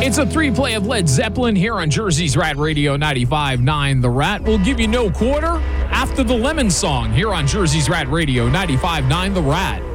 It's a 3-play of Led Zeppelin here on Jersey's Rat Radio 95.9 The Rat. We'll give you no quarter after the Lemon Song here on Jersey's Rat Radio 95.9 The Rat.